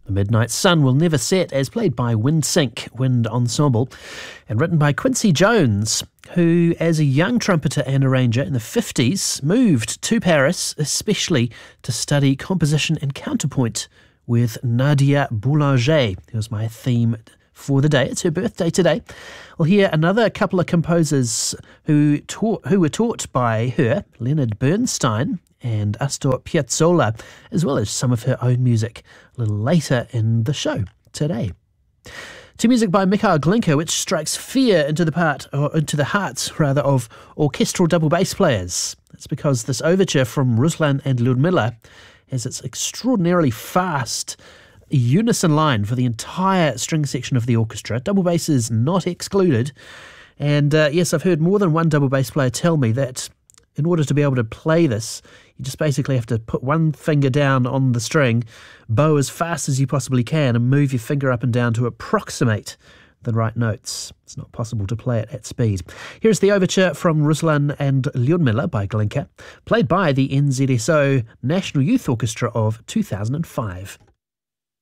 The Midnight Sun Will Never Set, as played by Windsync Wind Ensemble, and written by Quincy Jones, who, as a young trumpeter and arranger in the 50s, moved to Paris, especially to study composition and counterpoint with Nadia Boulanger, who was my theme for the day. It's her birthday today. We'll hear another couple of composers who were taught by her, Leonard Bernstein and Astor Piazzolla, as well as some of her own music a little later in the show today. To music by Mikhail Glinka, which strikes fear into the hearts of orchestral double bass players. It's because this overture from Ruslan and Lyudmila has its extraordinarily fast unison line for the entire string section of the orchestra. Double bass is not excluded. And yes, I've heard more than one double bass player tell me that in order to be able to play this, you just basically have to put one finger down on the string, bow as fast as you possibly can, and move your finger up and down to approximate the right notes. It's not possible to play it at speed. Here's the overture from Ruslan and Lyudmila by Glinka, played by the NZSO National Youth Orchestra of 2005.